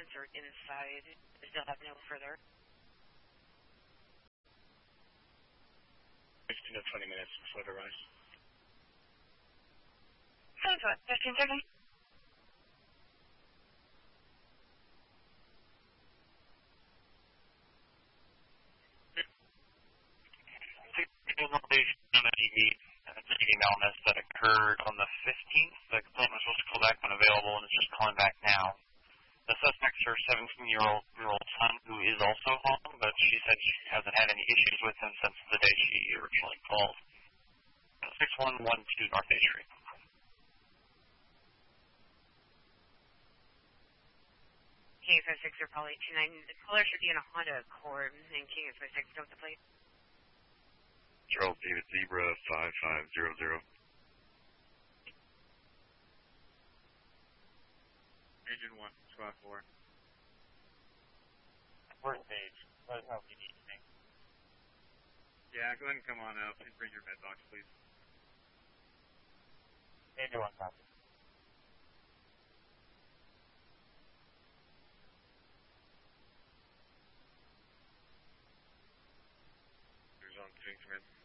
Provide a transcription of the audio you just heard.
are inside. I still have no further. 15 to 20 minutes before the rise. Sounds good. 15:30. Illness that occurred on the 15th. The complaint was supposed to call back when available, and it's just calling back now. The suspect's her 17-year-old son, who is also home, but she said she hasn't had any issues with him since the day she originally called. 6112 North A Street. K56 or Polly 29. The caller should be in a Honda Accord, and K56 don't the plate. Charles David Zebra 5500. Engine 1, squad 4. First stage. Let us know if you need anything. Yeah, go ahead and come on up and bring your med box, please. Engine 1, copy. There's on 3 command.